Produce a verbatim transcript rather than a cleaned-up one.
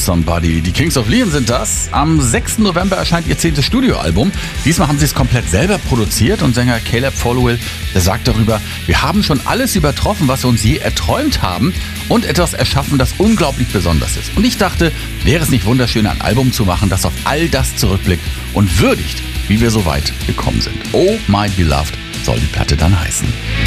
Somebody. Die Kings of Leon sind das. Am sechsten November erscheint ihr zehntes Studioalbum. Diesmal haben sie es komplett selber produziert und Sänger Caleb Followill, der sagt darüber: Wir haben schon alles übertroffen, was wir uns je erträumt haben und etwas erschaffen, das unglaublich besonders ist. Und ich dachte, wäre es nicht wunderschön, ein Album zu machen, das auf all das zurückblickt und würdigt, wie wir so weit gekommen sind. Oh My Beloved soll die Platte dann heißen.